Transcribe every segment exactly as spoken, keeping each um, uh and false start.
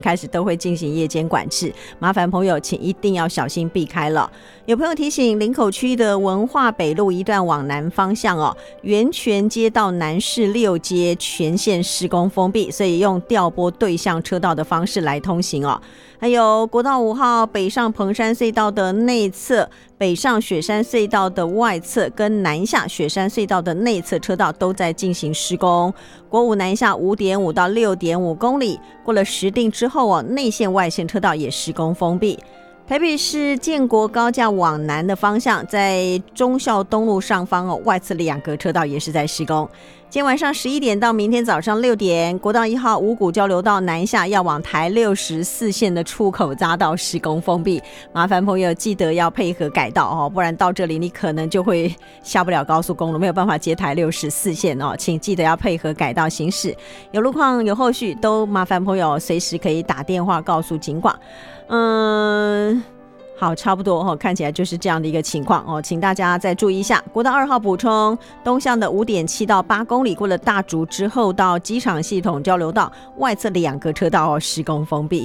开始都会进行夜间管制，麻烦朋友请一定要小心避开了。有朋友提醒，林口区的文化北路一段往南方向哦，源泉街到南市六街全线施工封闭，所以用调拨对向车道的方式来通行哦。还有国道五号北上彭山隧道的内侧、北上雪山隧道的外侧跟南下雪山隧道的内侧车道都在进行施工。国五南下 五点五 到 六点五 公里，过了石碇之后哦，内线外线车道也施工封闭。台北市建国高架往南的方向，在忠孝东路上方哦，外侧两个车道也是在施工。今天晚上十一点到明天早上六点，国道一号五股交流道南下要往台六十四线的出口匝道施工封闭，麻烦朋友记得要配合改道哦，不然到这里你可能就会下不了高速公路，没有办法接台六十四线哦，请记得要配合改道行驶。有路况有后续都麻烦朋友随时可以打电话告诉警广。嗯。好，差不多哦，看起来就是这样的一个情况哦，请大家再注意一下。国道二号补充，东向的 五点七 到八公里，过了大竹之后到机场系统交流道外侧两个车道哦，施工封闭。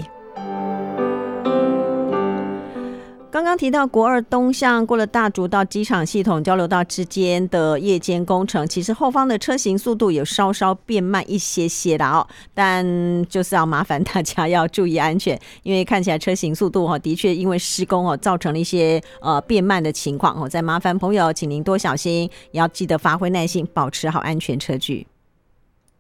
刚刚提到国二东向过了大竹到机场系统交流道之间的夜间工程，其实后方的车行速度有稍稍变慢一些些的哦，但就是要麻烦大家要注意安全，因为看起来车行速度哦，的确因为施工哦，造成了一些呃变慢的情况哦，再麻烦朋友请您多小心，也要记得发挥耐心，保持好安全车距。